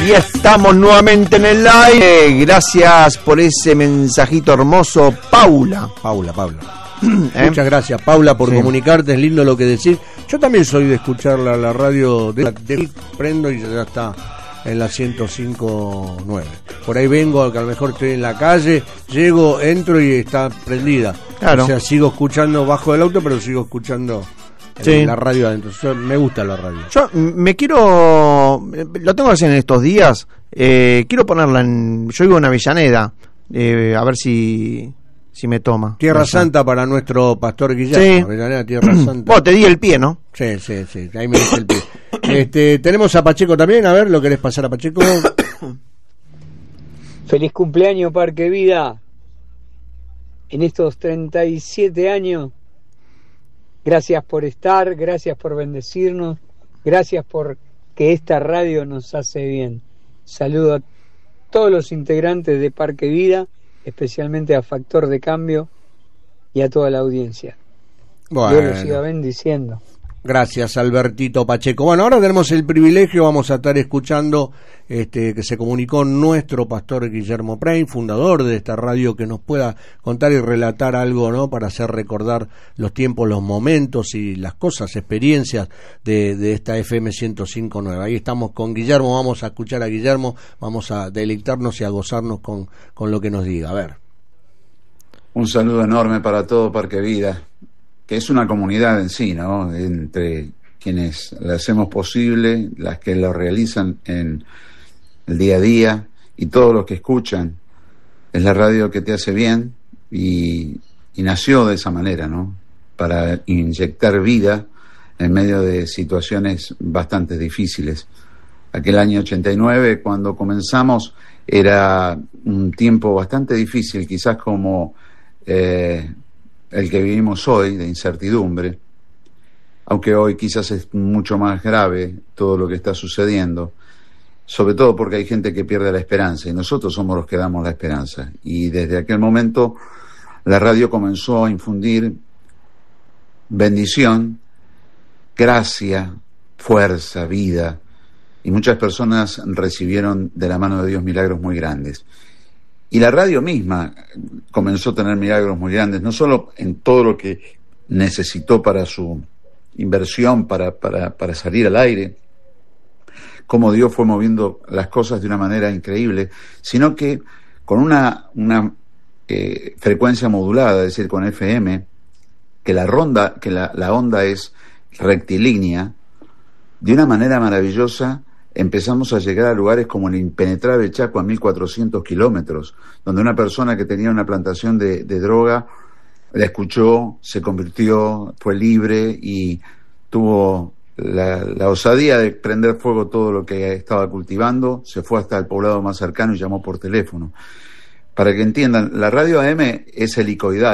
Y estamos nuevamente en el aire. Gracias por ese mensajito hermoso, Paula. Muchas gracias, Paula, por comunicarte. Es lindo lo que decís. Yo también soy de escuchar la radio de prendo y ya está en la 105.9. Por ahí vengo, que a lo mejor estoy en la calle, llego, entro y está prendida. Claro. O sea, sigo escuchando bajo del auto, pero sigo escuchando la radio adentro. Me gusta la radio. Yo me quiero, lo tengo que hacer en estos días, quiero ponerla yo vivo en Avellaneda, a ver si me toma. Tierra Santa para nuestro pastor Guillermo. Sí. Avellaneda, Tierra Santa. Vos te di el pie, ¿no? Sí, ahí me dice el pie. Tenemos a Pacheco también, a ver, ¿lo querés pasar a Pacheco? Feliz cumpleaños, Parque Vida. En estos 37 años, gracias por estar, gracias por bendecirnos, gracias por que esta radio nos hace bien. Saludo a todos los integrantes de Parque Vida, especialmente a Factor de Cambio y a toda la audiencia. Bueno. Dios los siga bendiciendo. Gracias, Albertito Pacheco. Bueno, ahora tenemos el privilegio, vamos a estar escuchando que se comunicó nuestro pastor Guillermo Prein, fundador de esta radio, que nos pueda contar y relatar algo, ¿no? Para hacer recordar los tiempos, los momentos y las cosas, experiencias de esta FM 105.9. Ahí estamos con Guillermo, vamos a escuchar a Guillermo, vamos a deleitarnos y a gozarnos con lo que nos diga. A ver. Un saludo enorme para todo Parque Vida, que es una comunidad en sí, ¿no? Entre quienes la hacemos posible, las que lo realizan en el día a día y todos los que escuchan. Es la radio que te hace bien y nació de esa manera, ¿no? Para inyectar vida en medio de situaciones bastante difíciles. Aquel año 89, cuando comenzamos, era un tiempo bastante difícil, quizás como el que vivimos hoy, de incertidumbre, aunque hoy quizás es mucho más grave todo lo que está sucediendo, sobre todo porque hay gente que pierde la esperanza, y nosotros somos los que damos la esperanza. Y desde aquel momento la radio comenzó a infundir bendición, gracia, fuerza, vida, y muchas personas recibieron de la mano de Dios milagros muy grandes. Y la radio misma comenzó a tener milagros muy grandes, no solo en todo lo que necesitó para su inversión, para salir al aire, cómo Dios fue moviendo las cosas de una manera increíble, sino que con una frecuencia modulada, es decir, con FM, que la onda es rectilínea, de una manera maravillosa. Empezamos a llegar a lugares como el impenetrable Chaco, a 1.400 kilómetros, donde una persona que tenía una plantación de droga la escuchó, se convirtió, fue libre y tuvo la osadía de prender fuego todo lo que estaba cultivando, se fue hasta el poblado más cercano y llamó por teléfono. Para que entiendan, la radio AM es helicoidal.